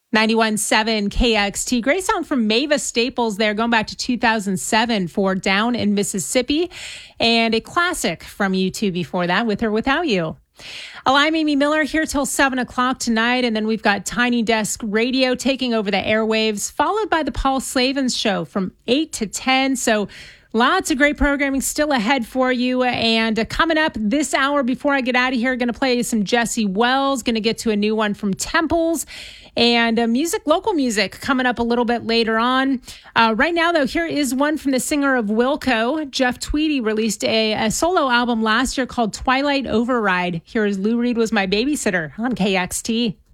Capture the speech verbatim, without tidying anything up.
ninety-one point seven K X T. Great song from Mavis Staples there, going back to two thousand seven for Down in Mississippi. And a classic from U two before that, With or Without You. Well, I'm Amy Miller here till seven o'clock tonight. And then we've got Tiny Desk Radio taking over the airwaves, followed by the Paul Slavens Show from eight to ten. So lots of great programming still ahead for you. And uh, coming up this hour, before I get out of here, going to play some Jesse Wells, going to get to a new one from Temples, and uh, music, local music coming up a little bit later on. Uh, right now, though, here is one from the singer of Wilco. Jeff Tweedy released a, a solo album last year called Twilight Override. Here is Lou Reed Was My Babysitter on K X T.